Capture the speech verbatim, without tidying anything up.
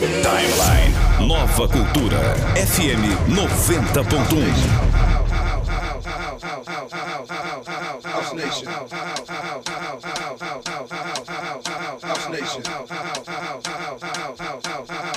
Timeline Nova Cultura F M noventa ponto um. House Nation. House Nation.